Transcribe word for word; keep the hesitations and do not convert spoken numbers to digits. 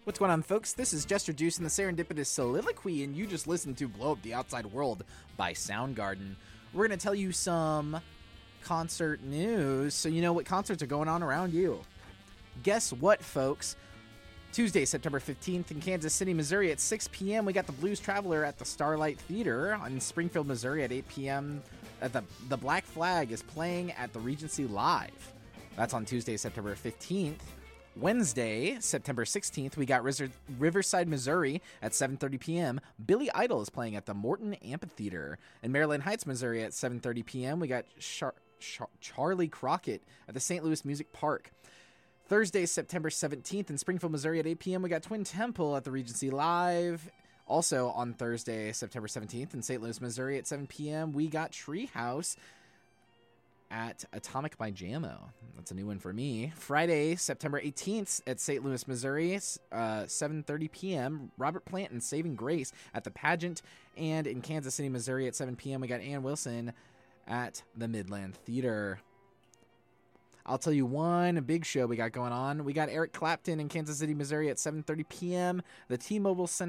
What's going on, folks? This is Jester Juice in the Serendipitous Soliloquy, and you just listened to Blow Up the Outside World by Soundgarden. We're going to tell you some concert news so you know what concerts are going on around you. Guess what, folks? Tuesday, September fifteenth in Kansas City, Missouri at six p.m. we got the Blues Traveler at the Starlight Theater. In Springfield, Missouri at eight p.m. At the, the Black Flag is playing at the Regency Live. That's on Tuesday, September fifteenth. Wednesday, September sixteenth, we got Riz- Riverside, Missouri at seven thirty p.m. Billy Idol is playing at the Morton Amphitheater. In Maryland Heights, Missouri at seven thirty p.m. we got Char- Char- Charlie Crockett at the Saint Louis Music Park. Thursday, September seventeenth, in Springfield, Missouri at eight p.m. we got Twin Temple at the Regency Live. Also on Thursday, September seventeenth, in Saint Louis, Missouri at seven p.m. we got Treehouse at Atomic by Jamo. That's a new one for me. Friday, September eighteenth at Saint Louis, Missouri, uh, seven thirty p.m. Robert Plant and Saving Grace at the Pageant. And in Kansas City, Missouri at seven p.m. we got Ann Wilson at the Midland Theater. I'll tell you one big show we got going on. We got Eric Clapton in Kansas City, Missouri at seven thirty p.m. The T-Mobile Center